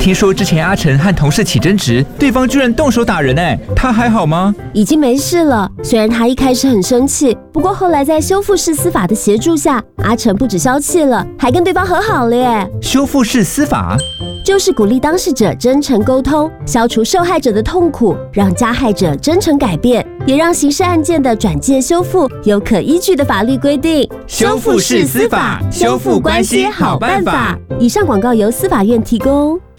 听说之前阿成和同事起争执，对方居然动手打人他还好吗？ 已经没事了。虽然他一开始很生气，不过后来在修复式司法的协助下，阿成不止消气了，还跟对方和好了耶。 修复式司法就是鼓励当事者真诚沟通，消除受害者的痛苦，让加害者真诚改变，也让刑事案件的转介修复有可依据的法律规定。 修复式司法，修复关系好办法。 以上广告由司法院提供。